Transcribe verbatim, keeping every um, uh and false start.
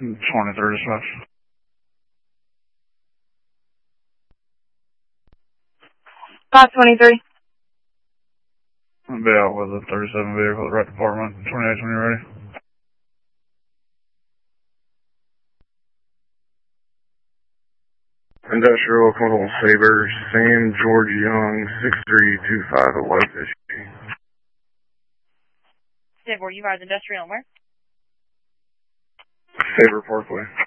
twenty-three dispatch. five twenty-three. I'll be out with a thirty-seven vehicle at the right department. twenty-eight when you're ready. Industrial Call Saber, Sam George Young, six three two five at Whitefish. Saber, you are industrial and where? Saber Parkway.